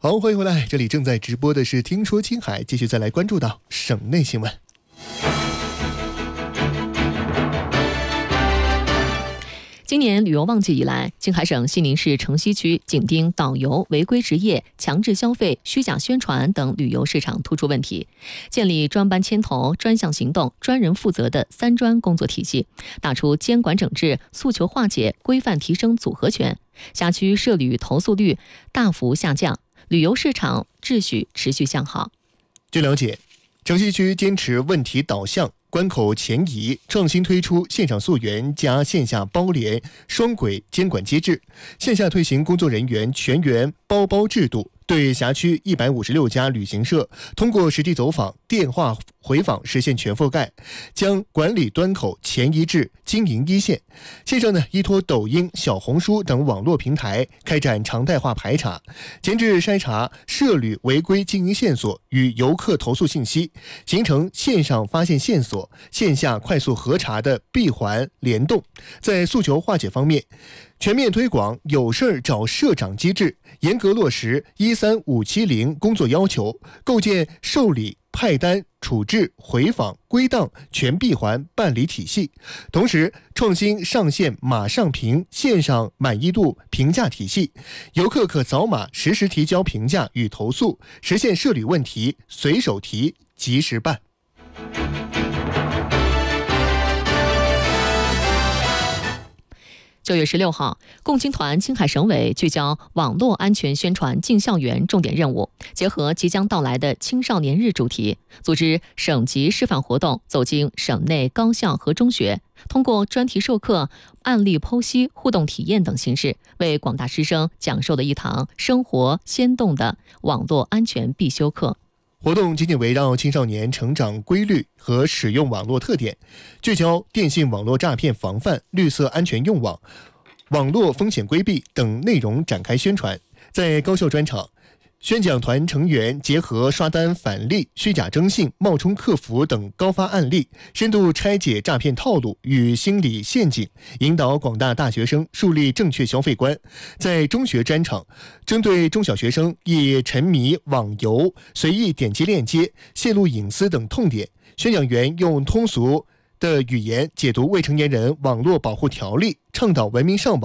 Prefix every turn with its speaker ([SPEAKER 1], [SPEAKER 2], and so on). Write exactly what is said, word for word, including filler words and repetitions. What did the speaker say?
[SPEAKER 1] 好，欢迎回来，这里正在直播的是听说青海，继续再来关注到省内新闻。
[SPEAKER 2] 今年旅游旺季以来，青海省西宁市城西区紧盯导游违规执业、强制消费、虚假宣传等旅游市场突出问题，建立专班牵头、专项行动、专人负责的三专工作体系，打出监管整治、诉求化解、规范提升组合拳，辖区涉旅投诉率大幅下降，旅游市场秩序持续向好。
[SPEAKER 1] 据了解，城西区坚持问题导向、关口前移，创新推出线上溯源加线下包联双轨监管机制，线下推行工作人员全员包包制度，对辖区一百五十六家旅行社通过实地走访、电话回访实现全覆盖，将管理端口前移至经营一线。线上呢，依托抖音、小红书等网络平台开展常态化排查，前置筛查涉旅违规经营线索与游客投诉信息，形成线上发现线索、线下快速核查的闭环联动。在诉求化解方面，全面推广有事儿找社长机制，严格落实一三五七零工作要求，构建受理、派单、处置、回访、归档全闭环办理体系。同时，创新上线马上评线上满意度评价体系，游客可扫码实时提交评价与投诉，实现涉旅问题随手提、及时办。
[SPEAKER 2] 九月十六号，共青团青海省委聚焦网络安全宣传进校园重点任务，结合即将到来的青少年日主题，组织省级示范活动，走进省内高校和中学，通过专题授课、案例剖析、互动体验等形式，为广大师生讲授了一堂生活鲜动的网络安全必修课。
[SPEAKER 1] 活动紧紧围绕青少年成长规律和使用网络特点，聚焦电信网络诈骗防范、绿色安全用网、网络风险规避等内容展开宣传。在高校专场，宣讲团成员结合刷单返利、虚假征信、冒充客服等高发案例，深度拆解诈骗套路与心理陷阱，引导广大大学生树立正确消费观。在中学专场，针对中小学生易沉迷网游、随意点击链接、泄露隐私等痛点，宣讲员用通俗的语言解读未成年人网络保护条例，倡导文明上网。